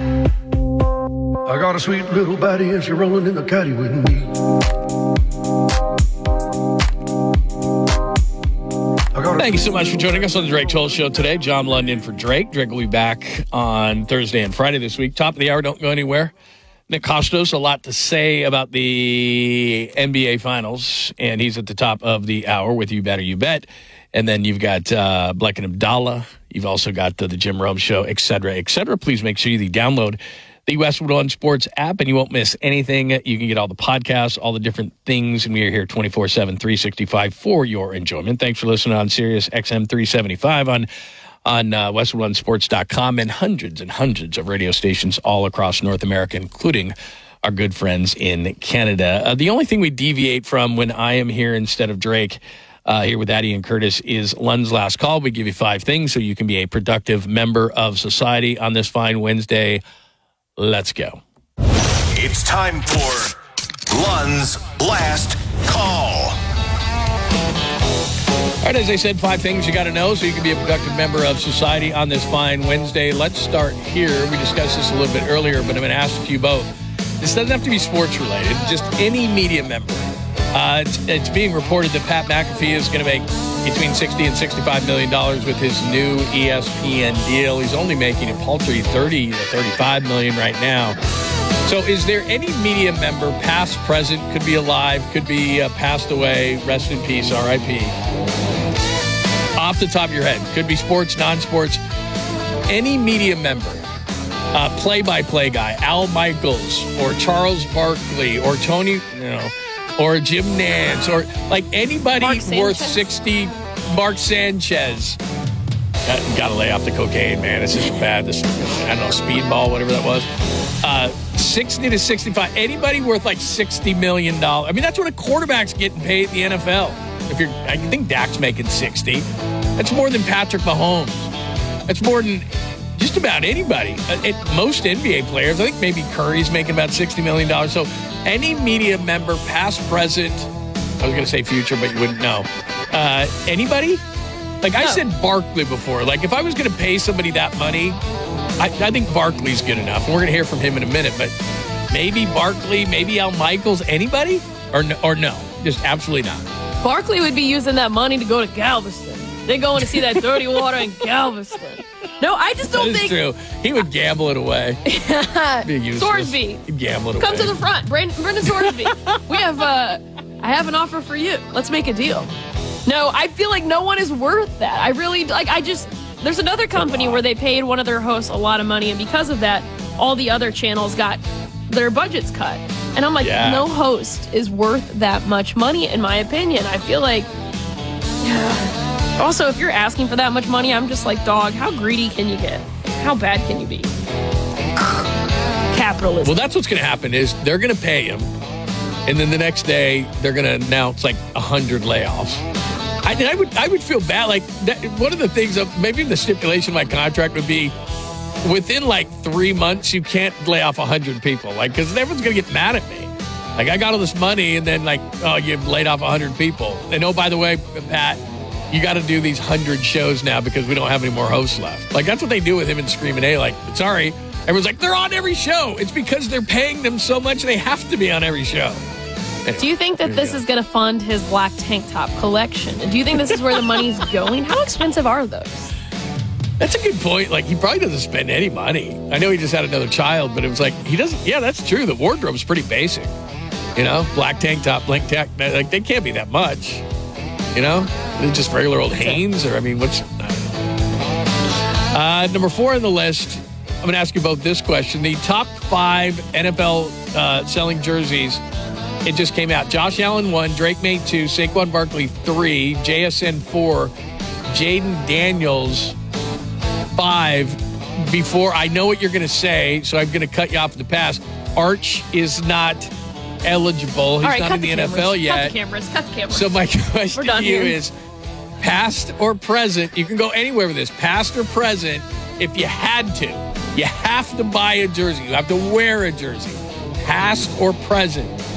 I got a sweet little baddie and she's rolling in the caddy with me. Thank you so much for joining us on the Drake Toll Show today. John London for Drake. Drake will be back on Thursday and Friday this week. Top of the hour, don't go anywhere. Nick Kostos, a lot to say about the NBA Finals, and he's at the top of the hour with You Better You Bet. And then you've got Black and Abdallah. You've also got the Jim Rome Show, et cetera, et cetera. Please make sure you download the Westwood One Sports app, and you won't miss anything. You can get all the podcasts, all the different things, and we are here 24/7, 365 for your enjoyment. Thanks for listening on Sirius XM 375 on WestwoodOneSports.com and hundreds of radio stations all across North America, including our good friends in Canada. The only thing we deviate from when I am here instead of Drake here with Addie and Curtis is Lund's Last Call. We give you 5 things so you can be a productive member of society on this fine Wednesday. Let's go. It's time for Lund's Last Call. All right, as I said, 5 things you got to know so you can be a productive member of society on this fine Wednesday. Let's start here. We discussed this a little bit earlier, but I'm going to ask you both. This doesn't have to be sports related, just any media member. It's being reported that Pat McAfee is going to make between $60 and $65 million with his new ESPN deal. He's only making a paltry $30 to $35 million right now. So is there any media member, past, present, could be alive, could be passed away, rest in peace, RIP, off the top of your head, could be sports, non-sports, any media member, play-by-play guy, Al Michaels or Charles Barkley or Tony, or Jim Nantz, or like anybody worth 60, Mark Sanchez. Got to lay off the cocaine, man. This is bad. This, I don't know, speedball, whatever that was. 60 to 65. Anybody worth like $60 million. I mean, that's what a quarterback's getting paid in the NFL. I think Dak's making 60. That's more than Patrick Mahomes. That's more than just about anybody. Most NBA players, I think maybe Curry's making about $60 million. So any media member, past, present, I was going to say future, but you wouldn't know. Anybody? Like I said Barkley before. Like if I was going to pay somebody that money, I think Barkley's good enough. And we're going to hear from him in a minute, but maybe Barkley, maybe Al Michaels, anybody? Or no? Just absolutely not. Barkley would be using that money to go to Galveston. They're going to see that dirty water in Galveston. No, I just don't think. That's true. He would gamble it away. Sorsby. He'd gamble it away. Come to the front. Brendan Sorsby. I have an offer for you. Let's make a deal. No, I feel like no one is worth that. I really, there's another company where they paid one of their hosts a lot of money, and because of that, all the other channels got their budgets cut. And I'm like, no host is worth that much money, in my opinion. I feel like, also, if you're asking for that much money, I'm just like, dog, how greedy can you get? How bad can you be? Capitalism. Well, that's what's going to happen is they're going to pay him, and then the next day they're going to announce like 100 layoffs. I would feel bad. Like that, one of the things, maybe the stipulation of my contract would be within like 3 months you can't lay off 100 people, like because everyone's going to get mad at me. Like I got all this money, and then like, oh, you've laid off 100 people, and oh, by the way, Pat, you got to do these 100 shows now because we don't have any more hosts left. Like, that's what they do with him and Screaming A. Like, sorry. Everyone's like, they're on every show. It's because they're paying them so much they have to be on every show. Anyway, do you think that this is going to fund his black tank top collection? And do you think this is where the money's going? How expensive are those? That's a good point. Like, he probably doesn't spend any money. I know he just had another child, but it was like, he doesn't. Yeah, that's true. The wardrobe's pretty basic. Black tank top, blank tack. Like, they can't be that much. They're just regular old Hanes, or I mean, what's number 4 on the list? I'm going to ask you both this question: the top 5 NFL selling jerseys. It just came out. Josh Allen 1, Drake made 2, Saquon Barkley 3, JSN 4, Jaden Daniels 5. Before I know what you're going to say, so I'm going to cut you off at the pass. Arch is not eligible. He's not in the NFL yet. Cut the cameras. So my question to you is, past or present, you can go anywhere with this, past or present, if you had to. You have to buy a jersey. You have to wear a jersey. Past or present.